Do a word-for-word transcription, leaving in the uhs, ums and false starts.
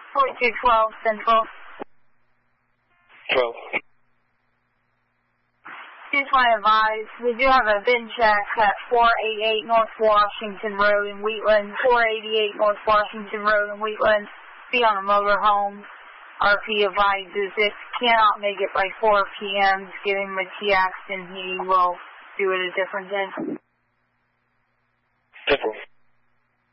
forty-two twelve Central. twelve. Just want to advise, we do have a VIN check at four eighty-eight North Washington Road in Wheatland, four eighty-eight North Washington Road in Wheatland. Be on a motorhome. R P advises if cannot make it by four p m, give him a text and he will do it a different day.